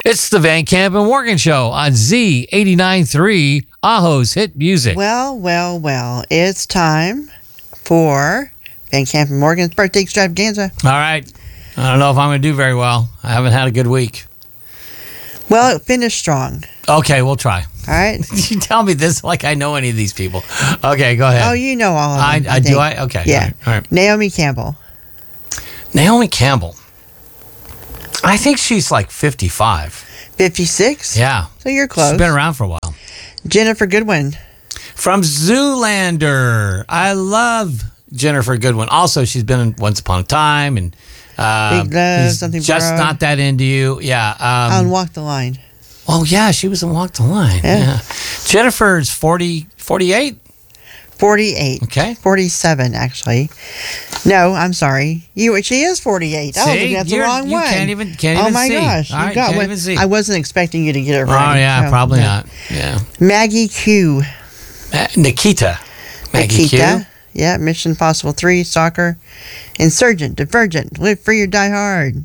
It's the Van Camp and Morgan Show on Z89.3, Aho's Hit Music. Well. It's time for Van Camp and Morgan's birthday extravaganza. All right. I don't know if I'm going to do very well. I haven't had a good week. Well, it finished strong. Okay, we'll try. All right. You tell me this like I know any of these people. Okay, go ahead. Oh, you know all of them. I do. Okay. Yeah. All right. Naomi Campbell. Naomi Campbell. I think she's like 55. 56? Yeah. So you're close. She's been around for a while. Jennifer Goodwin. From Zoolander. I love Jennifer Goodwin. Also, she's been in Once Upon a Time and Big Love, Something Just Borrowed. Not That Into You. Yeah. On Walk the Line. Oh, yeah. She was in Walk the Line. Yeah. Jennifer's 48? 48. Okay. 47, actually. No, I'm sorry. She is 48. See? Oh, that's the wrong you one. Can't even see. Oh, my gosh. All You right, got can't one. even see. I wasn't expecting you to get it right. Oh, yeah. So, Probably no. not. Yeah. Maggie Q. Nikita. Maggie Nikita. Yeah, Mission Impossible 3, Soccer. Insurgent, Divergent, Live Free or Die Hard.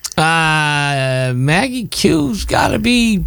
Maggie Q's got to be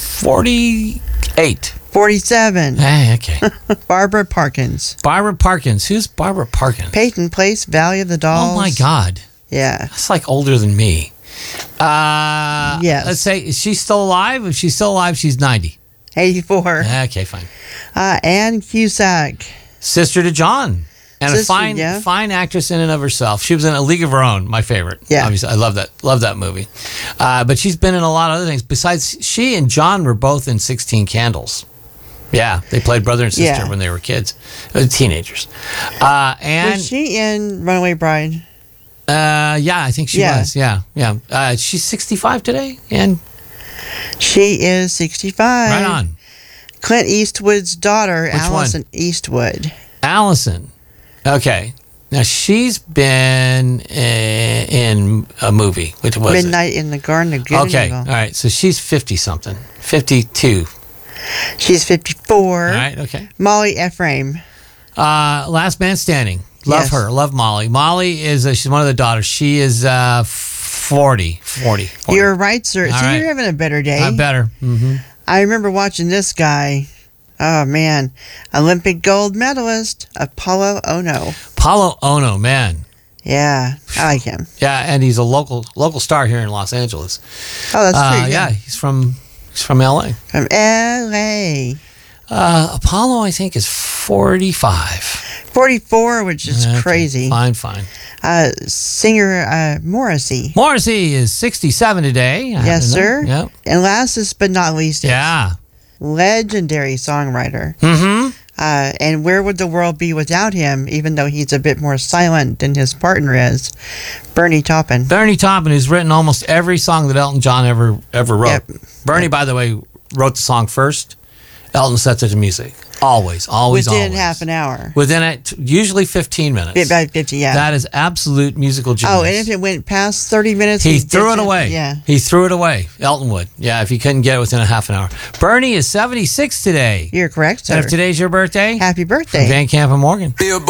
48. 47. Hey, okay. Barbara Parkins. Barbara Parkins. Who's Barbara Parkins? Peyton Place, Valley of the Dolls. Oh, my God. Yeah. That's like older than me. Yes. Let's say, is she still alive? If she's still alive, she's 90. 84. Okay, fine. Ann Cusack. Sister to John. And Sister, a fine actress in and of herself. She was in A League of Her Own, my favorite. Yeah. Obviously, I love that movie. But she's been in a lot of other things. Besides, she and John were both in 16 Candles. Yeah, they played brother and sister when they were kids, teenagers. And Was she in Runaway Bride? yeah, I think she was. Yeah. She's 65 today, and She is 65. right on. Clint Eastwood's daughter, Which Allison Eastwood. Allison. Okay. Now, she's been in a movie. Which was Midnight in the Garden of Good Okay. and All Evil. right. So she's 50-something. 52. She's 54. All right. Okay. Molly Ephraim. Last Man Standing. Love Yes. her. Love Molly. Molly is, she's one of the daughters. She is 40. You're right, sir. All So right. you're having a better day. I'm better. Mm-hmm. I remember watching this guy. Oh, man. Olympic gold medalist, Apollo Ono. Paulo Ono, man. Yeah, I like him. Yeah, and he's a local star here in Los Angeles. Oh, that's true. Yeah, he's from LA. From L.A. Apollo, I think, is 45. 44, which is Okay, crazy. Fine. Singer Morrissey. Morrissey is 67 today. I Yes, don't know. sir. Yep. And last but not least, is Yeah. legendary songwriter. Mm-hmm. And where would the world be without him, even though he's a bit more silent than his partner is? Bernie Taupin. Bernie Taupin, who's written almost every song that Elton John ever wrote. Yep. Bernie, by the way, wrote the song first. Elton sets it to music. Always. Within half an hour. Within it, usually 15 minutes. About 50, yeah. That is absolute musical genius. Oh, and if it went past 30 minutes, He he'd threw ditch it away. Yeah. He threw it away. Elton would. Yeah, if he couldn't get it within a half an hour. Bernie is 76 today. You're correct, sir. And if today's your birthday, Happy birthday. Van Camp and Morgan.